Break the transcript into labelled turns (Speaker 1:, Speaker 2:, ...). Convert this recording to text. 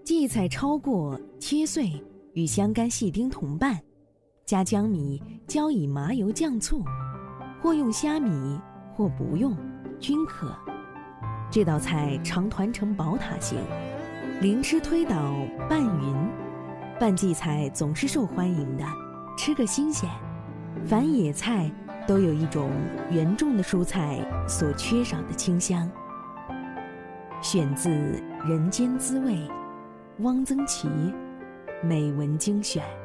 Speaker 1: 荠菜焯过，切碎，与香干细丁同拌，加姜米，浇以麻油酱醋，或用虾米，或不用，均可。这道菜常团成宝塔形，凌吃推倒拌匀。拌荠菜总是受欢迎的，吃个新鲜。凡野菜都有一种原种的蔬菜所缺少的清香。选自《人间滋味》，汪曾祺，美文精选。